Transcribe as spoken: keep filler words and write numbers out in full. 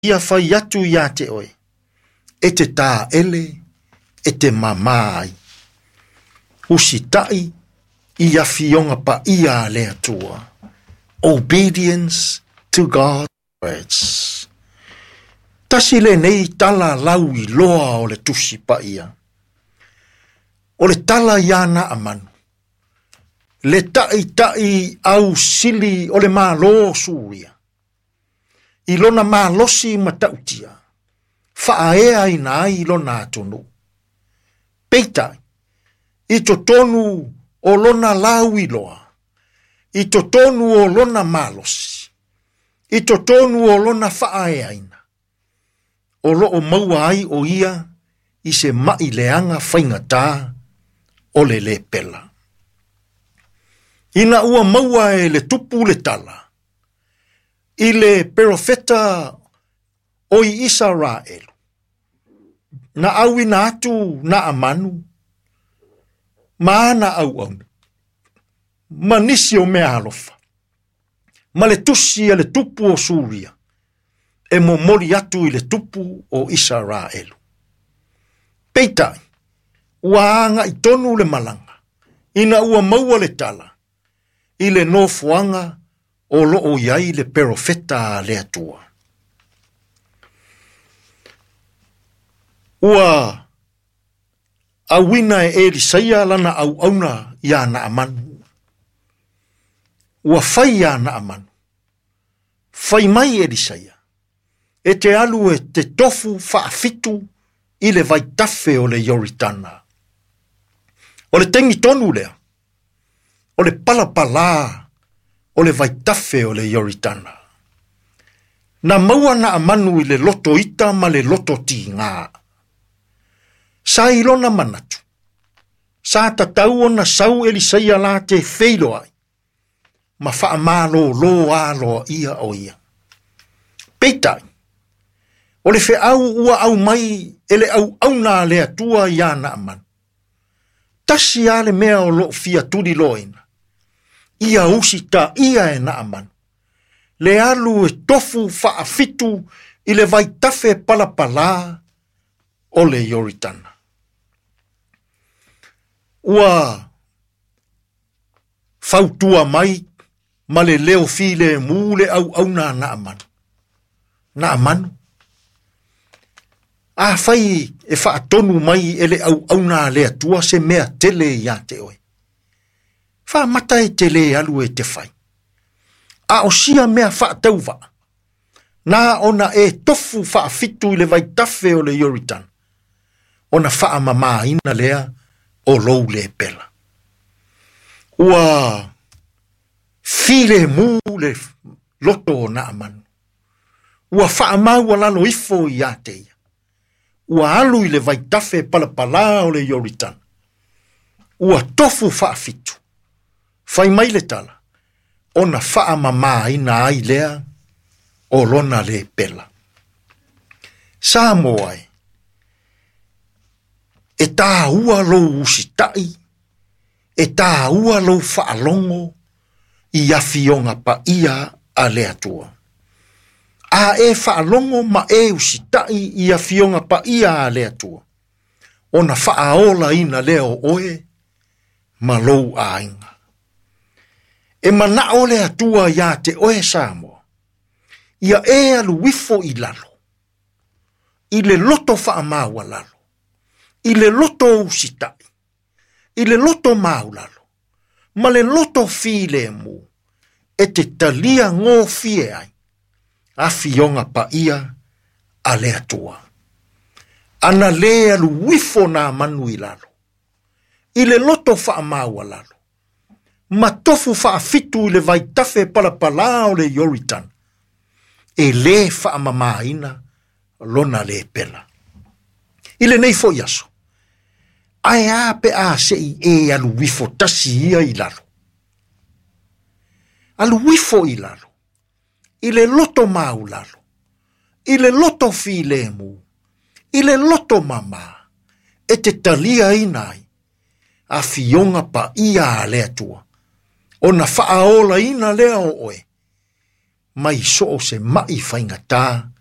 ia fai atu ia te oe. E te tā ele, e te mamai. Usi tai, ia fionga pa ia lea tua. Obedience to God's words. Tasi le nei tala lau i loa o le tusi pa ia. O le tala ia na amanu. Le tai tai au sili o le malo suria. I lona malosi matautia. Faaea ina ai lona atonu. Peita, i to tonu o lona lau i loa. I to tonu o lona malosi. I to tonu o lona faaea ina. O lo o maua ai o ia i se mai leanga whaingata o le le pela. Ina ua maua e le tupu le tala. I le perofeta o i Israel. Na au ina atu na amanu. Maana au au. Ma nisi o mea alofa. Ma le tusi e le tupu o Suria. E mo mori atu i le tupu o Israel. Peitai. Ua anga i tonu le malanga. Ina ua maua le tala. I le nofuanga o lo o iai le perofeta le atua. Ua awina e Elisaia lana au auna ia na amanu. Ua fai ia na amanu. Fai mai Elisaia. E te alu e te tofu whaafitu i le vaitafe o le Yoritana. O le tengi tonu lea. O le palapala o le vaitafe o le Yoritana. Na maua na amanu i le loto ita ma le loto ti ngā. Sa ilona manatu. Sa tatau ona sau Elisaia la te feilo ai. Ma faa malo lo alo ia o ia. Peitai. O le fe au ua au mai ele au au na le atua ia na amanu. Tasi ale mea o lo fia turi loina. Ia usita ia e na amanu. Le alu e tofu whaafitu i le vaitafe palapala o le Yoritana. Ua fautua mai ma le leo file mule au au na na amanu. Na amanu. A fai e whaatonu mai ele au au na le atua se mea tele ia te oe. Wha mata e tele alu e te fai. A o sia mea wha tauwa. Na ona e tofu wha fitu i le vaitafe o le Yoritana. Ona wha mama ina lea o lou le pela. Ua file mu le loto na amanu. Ua wha maua lalo ifo i ate. Ua alu i le vaitafe palapala o le Yoritana. Ua tofu wha fitu. Fai mai le tala. Ona faa mama ina ai lea o lona le pela. Sa moai. E tā ua lo usitai. E tā ua lo faa longo. I afionga pa ia a le atua. A e faa longo ma e usitai i afionga pa ia a le atua. Ona faa ola ina leo oe. Ma lo a inga. E mana ole atua ia te oe Samoa. Ia e alu wifo i lalo. I le loto wha maua lalo. I le loto usitai. I le loto mau lalo. Ma le loto file mu. E te talia ngō fie ai. A fionga pa ia a le atua. Ana le alu wifo na manu i lalo. I le loto wha maua lalo. Ma tofu wha fitu i le vaitafe palapala o le Yoritana. E le wha mamaina lona le pela. I le nei fo yaso. Ai a pe a sei e alu wifo tasi ia i lalo. Alu wifo i lalo. I le loto mau lalo. I le loto file mu. I le loto mama. E te talia inai. A fionga pa ia le atua. Ona faaola ina lea o oe. Mai so se mai whaingata